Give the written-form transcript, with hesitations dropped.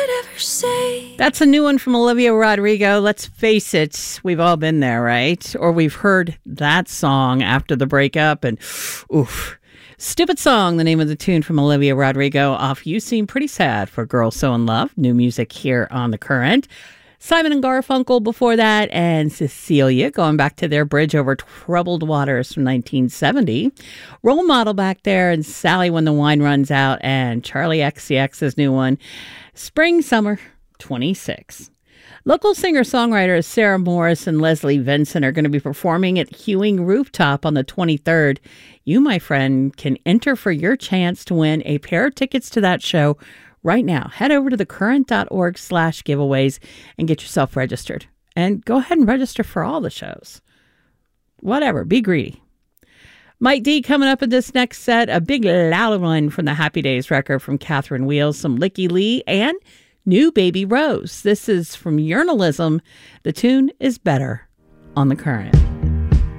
ever say. That's a new one from Olivia Rodrigo. Let's face it, we've all been there, right? Or we've heard that song after the breakup and oof. Stupid Song, the name of the tune from Olivia Rodrigo off You Seem Pretty Sad for Girls So in Love. New music here on The Current. Simon and Garfunkel before that, and Cecilia going back to their bridge over Troubled Waters from 1970. Role Model back there, and Sally When the Wine Runs Out, and Charlie XCX's new one, Spring Summer 26. Local singer-songwriters Sarah Morris and Leslie Vincent are going to be performing at Hewing Rooftop on the 23rd. You, my friend, can enter for your chance to win a pair of tickets to that show right now. Head over to thecurrent.org/giveaways and get yourself registered. And go ahead and register for all the shows. Whatever, be greedy. Mike D coming up in this next set, a big loud one from the Happy Days record from Catherine Wheels, some Licky Lee, and New Baby Rose. This is from Journalism. The tune is Better on The Current.